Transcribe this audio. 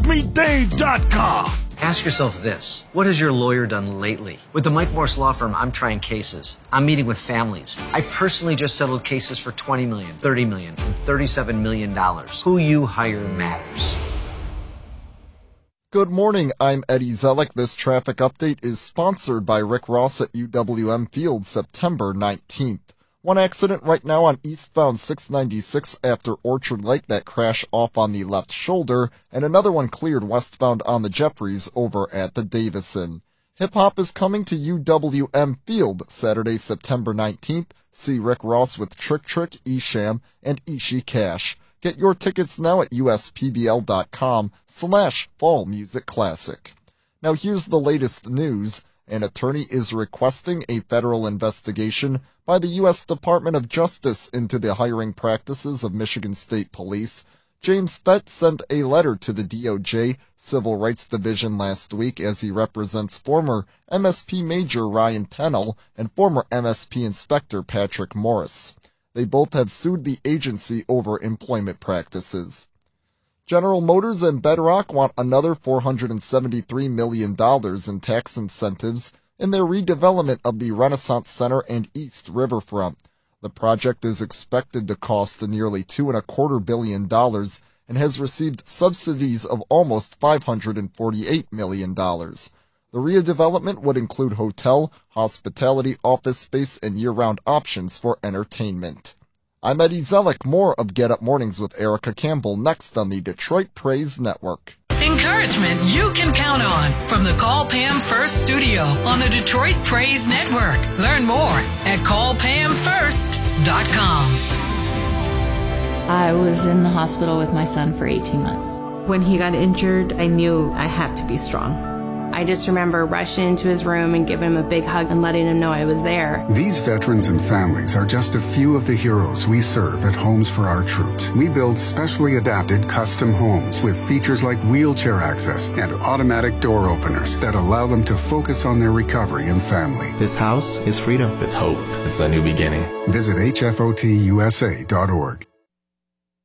AskMeDave.com. Ask yourself this. What has your lawyer done lately? With the Mike Morse Law Firm, I'm trying cases. I'm meeting with families. I personally just settled cases for $20 million, $30 million, and $37 million. Who you hire matters. Good morning, I'm Eddie Zellick. This traffic update is sponsored by Rick Ross at UWM Field, September 19th. One accident right now on eastbound 696 after Orchard Lake, that crash off on the left shoulder, and another one cleared westbound on the Jeffries over at the Davison. Hip Hop is coming to UWM Field Saturday, September 19th. See Rick Ross with Trick Trick, Esham, and Ishi Cash. Get your tickets now at uspbl.com/Fall Music Classic. Now here's the latest news. An attorney is requesting a federal investigation by the U.S. Department of Justice into the hiring practices of Michigan State Police. James Fett sent a letter to the DOJ Civil Rights Division last week as he represents former MSP Major Ryan Pennell and former MSP Inspector Patrick Morris. They both have sued the agency over employment practices. General Motors and Bedrock want another $473 million in tax incentives in their redevelopment of the Renaissance Center and East Riverfront. The project is expected to cost nearly $2.25 billion and has received subsidies of almost $548 million. The redevelopment would include hotel, hospitality, office space, and year-round options for entertainment. I'm Eddie Zellick. More of Get Up Mornings with Erica Campbell next on the Detroit Praise Network. Encouragement you can count on from the Call Pam First studio on the Detroit Praise Network. Learn more at callpamfirst.com. I was in the hospital with my son for 18 months. When he got injured, I knew I had to be strong. I just remember rushing into his room and giving him a big hug and letting him know I was there. These veterans and families are just a few of the heroes we serve at Homes for Our Troops. We build specially adapted custom homes with features like wheelchair access and automatic door openers that allow them to focus on their recovery and family. This house is freedom. It's hope. It's a new beginning. Visit hfotusa.org.